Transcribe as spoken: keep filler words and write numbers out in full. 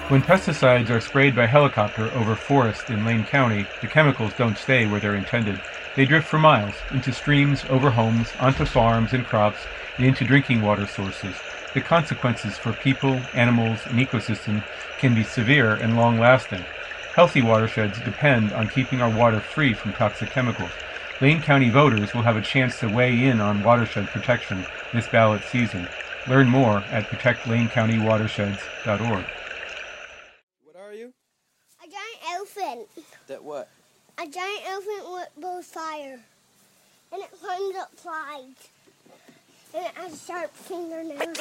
When pesticides are sprayed by helicopter over forests in Lane County, the chemicals don't stay where they're intended. They drift for miles, into streams, over homes, onto farms and crops, and into drinking water sources. The consequences for people, animals, and ecosystem can be severe and long-lasting. Healthy watersheds depend on keeping our water free from toxic chemicals. Lane County voters will have a chance to weigh in on watershed protection this ballot season. Learn more at protect lane county watersheds dot org. What are you? A giant elephant. That what? A giant elephant with blows fire. And it climbs up slides. And it has sharp fingernails.